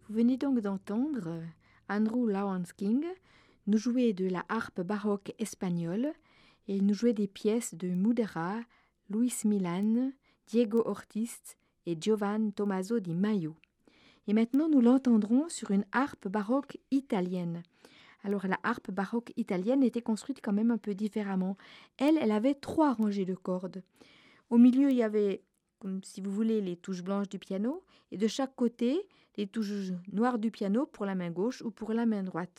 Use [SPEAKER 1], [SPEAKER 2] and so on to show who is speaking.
[SPEAKER 1] Vous venez donc d'entendre Andrew Lawrence King nous jouer de la harpe baroque espagnole et il nous jouait des pièces de Mudera, Luis Milan, Diego Ortiz et Giovan Tommaso di Maio. Et maintenant, nous l'entendrons sur une harpe baroque italienne. Alors, la harpe baroque italienne était construite quand même un peu différemment. Elle avait 3 rangées de cordes. Au milieu, il y avait, comme si vous voulez, les touches blanches du piano, et de chaque côté, les touches noires du piano pour la main gauche ou pour la main droite.